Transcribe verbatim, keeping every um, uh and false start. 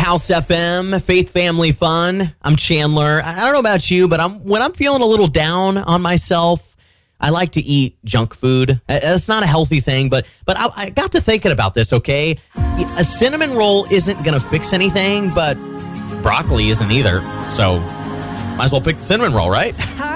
House F M, Faith Family Fun. I'm Chandler. I don't know about you, but I'm when I'm feeling a little down on myself, I like to eat junk food. It's not a healthy thing, but but I, I got to thinking about this, okay? A cinnamon roll isn't going to fix anything, but broccoli isn't either. So might as well pick the cinnamon roll, right?